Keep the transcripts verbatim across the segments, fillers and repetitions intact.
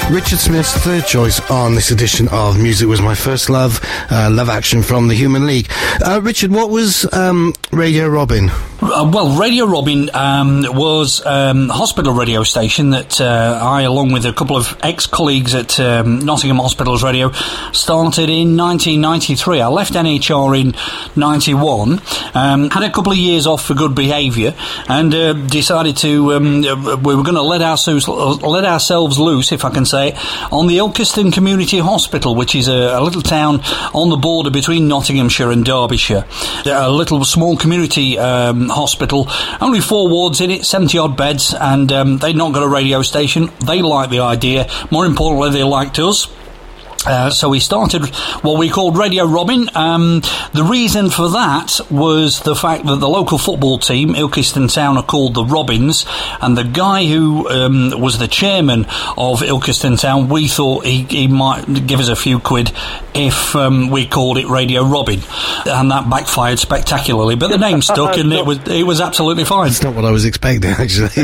Richard Smith's third choice on this edition of Music Was My First Love, uh, Love Action from the Human League. Uh, Richard, what was um, Radio Robin? Uh, well, Radio Robin um, was um, a hospital radio station that uh, I, along with a couple of ex-colleagues at um, Nottingham Hospitals Radio, started in nineteen ninety-three. I left N H R in ninety-one, um, had a couple of years off for good behaviour, and uh, decided to, um, we were going to let ourselves, let ourselves loose, if I can say it, on the Ilkeston Community Hospital, which is a, a little town on the border between Nottinghamshire and Derbyshire. A little small community um, hospital, only four wards in it, seventy odd beds, and um, they'd not got a radio station. They liked the idea. More importantly, they liked us. Uh, so we started what we called Radio Robin. Um, the reason for that was the fact that the local football team, Ilkeston Town, are called the Robins, and the guy who um, was the chairman of Ilkeston Town, we thought he, he might give us a few quid if um, we called it Radio Robin, and that backfired spectacularly. But the name stuck, and it was it was absolutely fine. It's not what I was expecting, actually.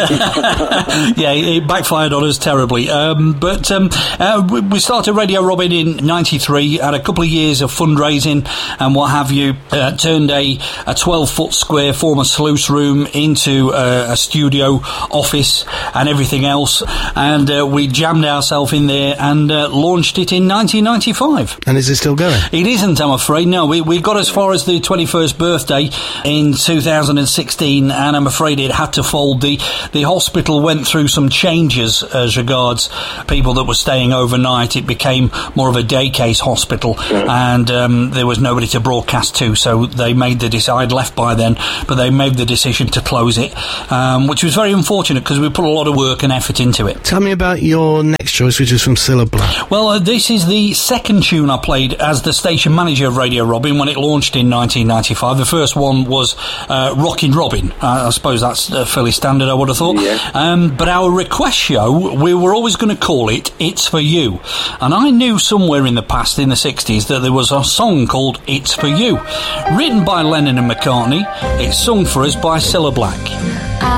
Yeah, it backfired on us terribly. Um, but um, uh, we started Radio Robin in ninety-three, had a couple of years of fundraising and what have you, uh, turned a, a twelve foot square former sluice room into uh, a studio office and everything else, and uh, we jammed ourselves in there and uh, launched it in nineteen ninety-five. And is it still going? It isn't, I'm afraid. No, we, we got as far as the twenty-first birthday in two thousand sixteen, and I'm afraid it had to fold. The, the hospital went through some changes as regards people that were staying overnight. It became more of a day case hospital, and um, there was nobody to broadcast to, so they made the decision. I'd left by then, but they made the decision to close it, um, which was very unfortunate because we put a lot of work and effort into it. Tell me about your next choice, which is from Cilla Black. Well, uh, this is the second tune I played as the station manager of Radio Robin when it launched in nineteen ninety-five. The first one was uh, Rockin' Robin. Uh, I suppose that's uh, fairly standard, I would have thought. Yeah. Um, but our request show, we were always going to call it It's For You. And I knew somewhere in the past, in the sixties, that there was a song called It's For You. Written by Lennon and McCartney, it's sung for us by Cilla Black.